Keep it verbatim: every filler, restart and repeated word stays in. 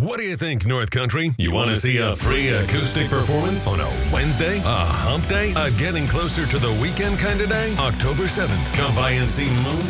What do you think, North Country? You want to see a free acoustic performance on a Wednesday? A hump day? A getting closer to the weekend kind of day? October seventh. Come by and see Moon